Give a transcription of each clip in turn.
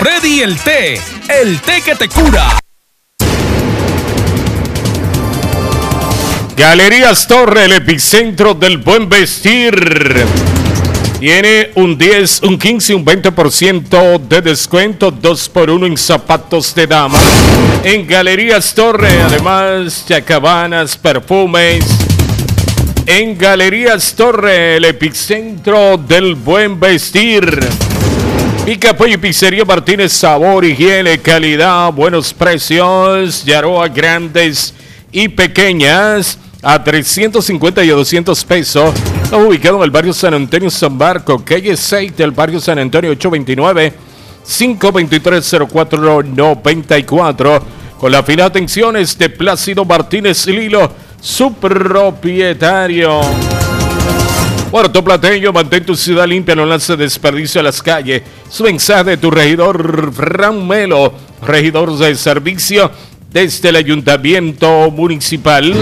Freddy el té que te cura. Galerías Torre, el epicentro del buen vestir. Tiene un 10, un 15, un 20% de descuento, 2x1 en zapatos de dama. En Galerías Torre, además, chacabanas, perfumes. En Galerías Torre, el epicentro del buen vestir. Pica Pollo y Pizzería Martínez, sabor, higiene, calidad, buenos precios. Yaroa grandes y pequeñas a 350 y a 200 pesos. Está ubicado en el barrio San Antonio, San Marco, calle 6 del barrio San Antonio, 829-523-0494, con las finas atenciones de Plácido Martínez Lilo, su propietario. Puerto Plateño, mantén tu ciudad limpia, no lance desperdicio a las calles. Su mensaje de tu regidor Fran Melo, regidor de servicio desde el Ayuntamiento Municipal.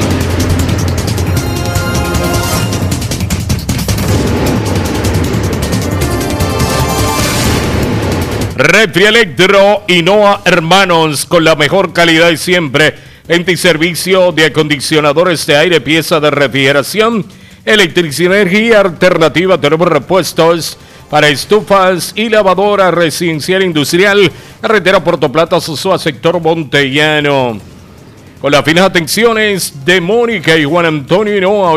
Refri Electro Hinoa Hermanos, con la mejor calidad de siempre. Venta y servicio de acondicionadores de aire, pieza de refrigeración, electricidad, energía alternativa. Tenemos repuestos para estufas y lavadora residencial industrial. Carretera Puerto Plata, Sosúa, sector Montellano. Con las finas atenciones de Mónica y Juan Antonio Hinoa,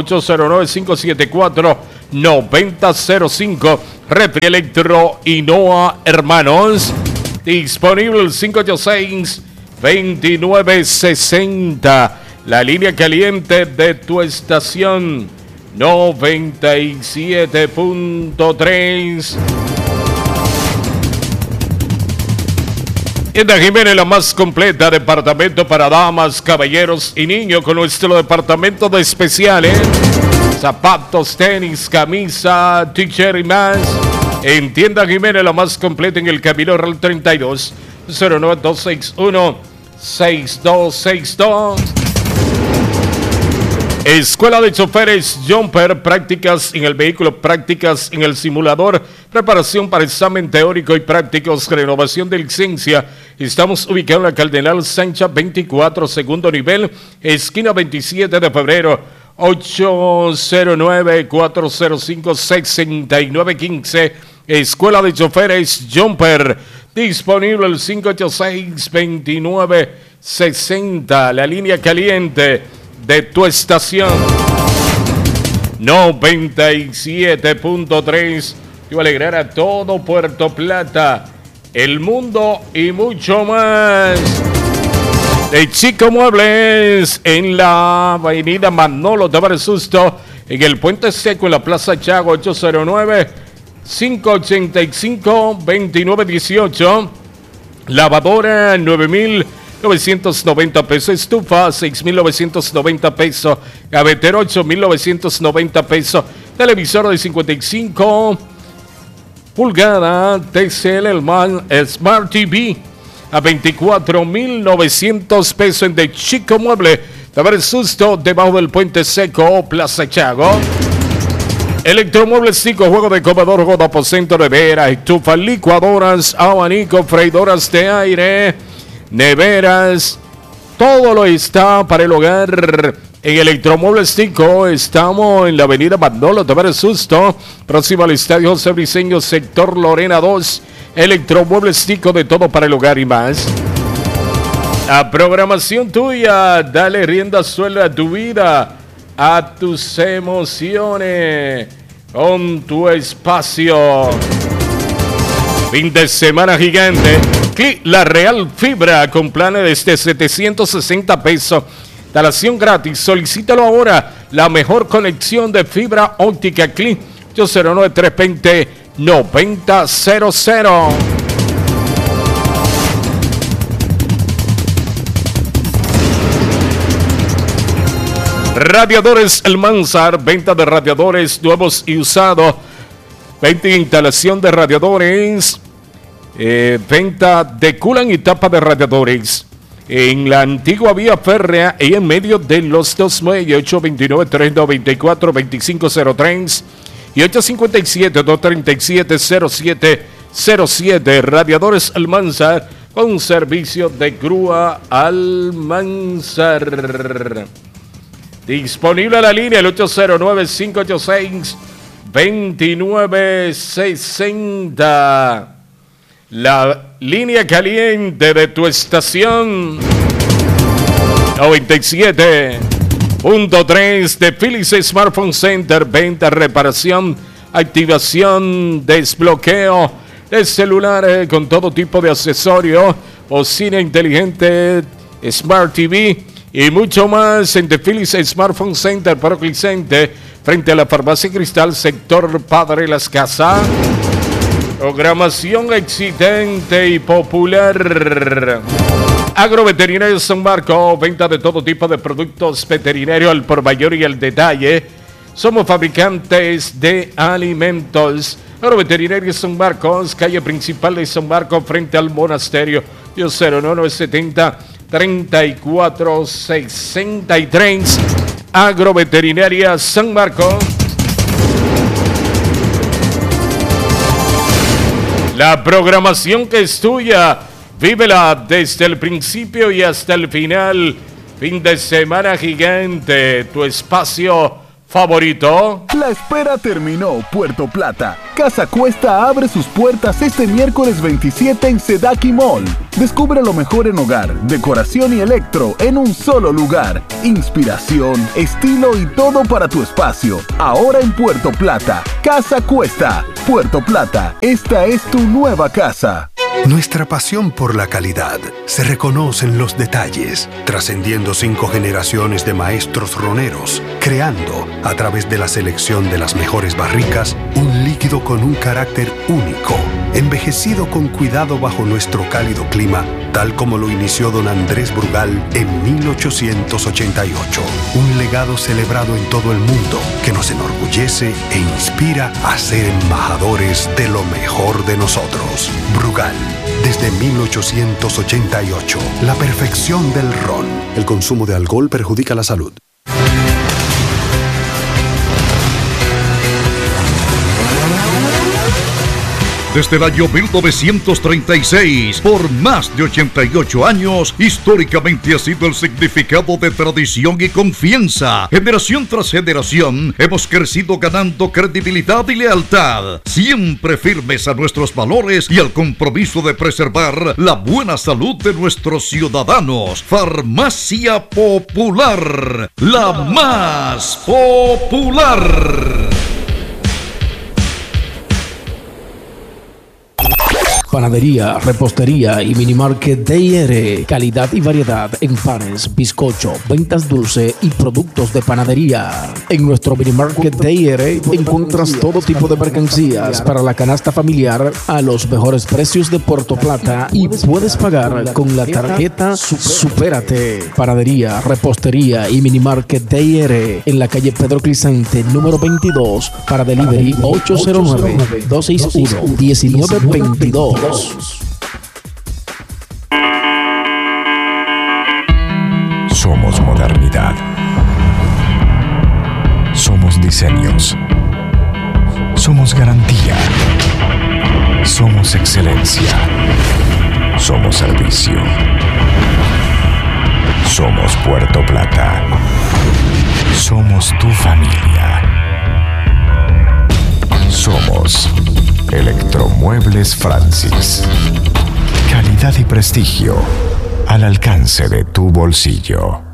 809-574-9005. Refri Electro Hinoa Hermanos. Disponible el 586-2960. La línea caliente de tu estación 97.3. Tienda Jiménez, la más completa, departamento para damas, caballeros y niños, con nuestro departamento de especiales. Zapatos, tenis, camisa, t-shirt y más. En Tienda Jiménez, la más completa en el Camino Real 32, 09261-6262. Escuela de Choferes Jumper, prácticas en el vehículo, prácticas en el simulador, preparación para examen teórico y prácticos, renovación de licencia. Estamos ubicados en la Cardenal Sancha 24, segundo nivel, esquina 27 de febrero, 809-405-6915. Escuela de Choferes Jumper, disponible el 586-2960, la línea caliente de tu estación 97.3. Te va a alegrar a todo Puerto Plata, el mundo y mucho más. De Chico Muebles, en la avenida Manolo Tavares Susto, en el Puente Seco, en la Plaza Chago, 809-585-2918. Lavadora, 9,990 pesos. Estufa, 6,990 pesos. Gavetero, 8,990 pesos. Televisor de 55 pulgadas TCL Smart TV a 24,900 pesos en De Chico Mueble. Tavares Susto, debajo del Puente Seco, Plaza Chago. Electromuebles 5, juego de comedor, juego de aposento, nevera, estufa, licuadoras, abanico, freidoras de aire, neveras, todo lo está para el hogar. En Electromuebles 5 estamos en la avenida Manolo Tavares Susto, próximo al Estadio José Briceño, sector Lorena 2. Electromuebles 5, de todo para el hogar y más. La programación tuya, dale rienda suelta a tu vida, a tus emociones, con tu espacio. Fin de semana gigante. Clic La Real Fibra, con planes desde 760 pesos. Instalación gratis. Solicítalo ahora. La mejor conexión de fibra óptica. Clic 809-320-9000. Radiadores El Manzar, venta de radiadores nuevos y usados, venta e instalación de radiadores, venta de culan y tapa de radiadores. En la antigua vía férrea y en medio de los dos muelles, 829-394-2503 y 857-237-07 07. Radiadores Almanzar con servicio de grúa Almanzar. Disponible a la línea el 809-586-2960. La línea caliente de tu estación 97.3 de Philips Smartphone Center. Venta, reparación, activación, desbloqueo de celulares con todo tipo de accesorios, bocina inteligente, Smart TV y mucho más en The Philips Smartphone Center, Proclicente, frente a la Farmacia Cristal, sector Padre Las Casas. Programación exigente y popular. Agroveterinario San Marcos, venta de todo tipo de productos veterinarios al por mayor y al detalle. Somos fabricantes de alimentos. Agroveterinario San Marcos, calle principal de San Marcos, frente al monasterio. 09970-3463. Agroveterinaria San Marcos. La programación que es tuya, vívela desde el principio y hasta el final. Fin de semana gigante, tu espacio favorito. La espera terminó, Puerto Plata. Casa Cuesta abre sus puertas este miércoles 27 en Sedaki Mall. Descubre lo mejor en hogar, decoración y electro en un solo lugar. Inspiración, estilo y todo para tu espacio. Ahora en Puerto Plata. Casa Cuesta. Puerto Plata, esta es tu nueva casa. Nuestra pasión por la calidad se reconoce en los detalles, trascendiendo 5 generaciones de maestros roneros, creando, a través de la selección de las mejores barricas, un líquido con un carácter único, envejecido con cuidado bajo nuestro cálido clima, tal como lo inició don Andrés Brugal en 1888. Un legado celebrado en todo el mundo que nos enorgullece e inspira a ser embajadores de lo mejor de nosotros. Brugal, desde 1888, la perfección del ron. El consumo de alcohol perjudica la salud. Desde el año 1936, por más de 88 años, históricamente ha sido el significado de tradición y confianza. Generación tras generación, hemos crecido ganando credibilidad y lealtad, siempre firmes a nuestros valores y al compromiso de preservar la buena salud de nuestros ciudadanos. Farmacia Popular, la más popular. Panadería, repostería y minimarket DR. Calidad y variedad en panes, bizcocho, ventas dulce y productos de panadería. En nuestro minimarket DR encuentras todo tipo de mercancías para la canasta familiar a los mejores precios de Puerto Plata y puedes pagar con la tarjeta Supérate. Panadería, repostería y minimarket DR en la calle Pedro Clisante, número 22. Para delivery 809-261-1922. Somos modernidad. Somos diseños. Somos garantía. Somos excelencia. Somos servicio. Somos Puerto Plata. Somos tu familia. Somos Electromuebles Francis. Calidad y prestigio al alcance de tu bolsillo.